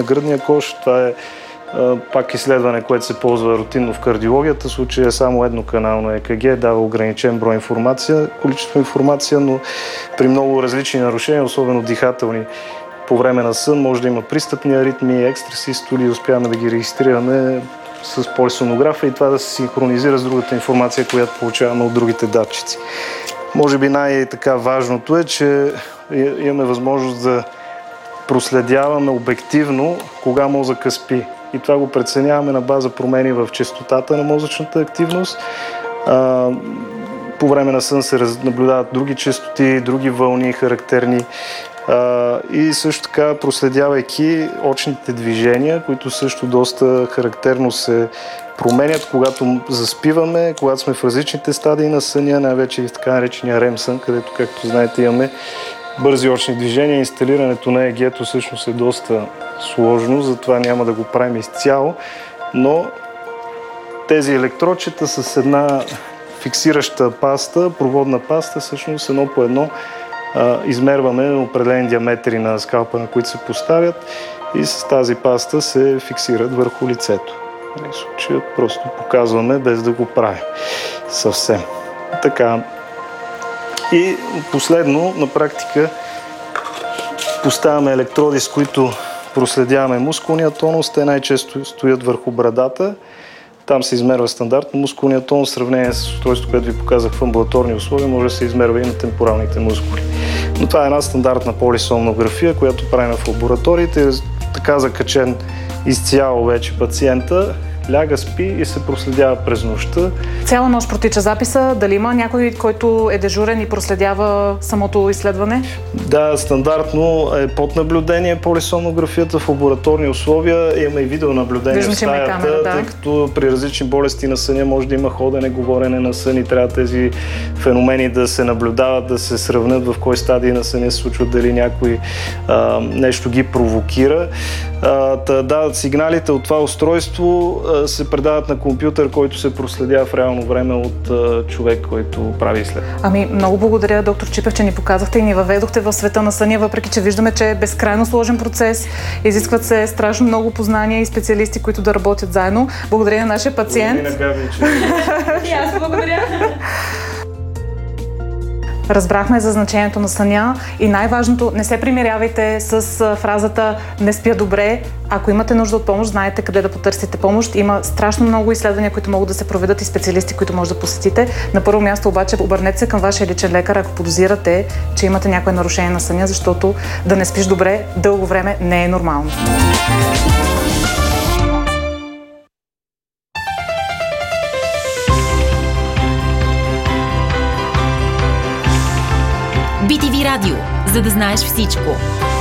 гръдния кош. Това е пак изследване, което се ползва рутинно в кардиологията. В случая е само едноканално ЕКГ, дава ограничен брой информация, количество информация, но при много различни нарушения, особено дихателни, по време на сън може да има пристъпни аритмии, екстрасистоли, успяваме да ги регистрираме с полисонографа и това да се синхронизира с другата информация, която получаваме от другите датчици. Може би най-така важното е, че имаме възможност да проследяваме обективно кога мозъка спи. И това го преценяваме на база промени в честотата на мозъчната активност. По време на сън се наблюдават други честоти, други вълни характерни. И също така проследявайки очните движения, които също доста характерно се променят, когато заспиваме, когато сме в различните стадии на съня, най-вече в така наречения REM сън, където, както знаете, имаме бързи очни движения. Инсталирането на ЕГ-то всъщност е доста сложно, затова няма да го правим изцяло, но тези електродчета с една фиксираща паста, проводна паста, всъщност едно по едно измерваме определени диаметри на скалпа, на които се поставят и с тази паста се фиксират върху лицето. В случая просто показваме без да го правим съвсем. Така. И последно, на практика, поставяме електроди, с които проследяваме мускулния тонус. Те най-често стоят върху брадата. Там се измерва стандартно мускулния тонус в сравнение с устройството, което ви показах в амбулаторни условия, може да се измерва и на темпоралните мускули. Но това е една стандартна полисомнография, която правим в лабораториите. Така закачен изцяло вече пациента ляга, спи и се проследява през нощта. Цяла нощ протича записа. Дали има някой, който е дежурен и проследява самото изследване? Да, стандартно е под наблюдение полисомнографията в лабораторни условия. Има и видеонаблюдение в стаята, тъй като при различни болести на съня може да има ходене, говорене на сън и трябва тези феномени да се наблюдават, да се сравнят в кой стадий на съня се случва, дали някой нещо ги провокира. Да, сигналите от това устройство се предават на компютър, който се проследява в реално време от човек, който прави изследване. Много благодаря, доктор Чипев, че ни показахте и ни въведохте в света на съня, въпреки че виждаме, че е безкрайно сложен процес. Изискват се страшно много познания и специалисти, които да работят заедно. Благодаря на нашия пациент. И аз благодаря. Разбрахме за значението на съня и най-важното, не се примирявайте с фразата "не спя добре". Ако имате нужда от помощ, знаете къде да потърсите помощ. Има страшно много изследвания, които могат да се проведат и специалисти, които може да посетите. На първо място обаче обърнете се към вашия личен лекар, ако подозирате, че имате някое нарушение на съня, защото да не спиш добре дълго време не е нормално. BTV Радио, за да знаеш всичко.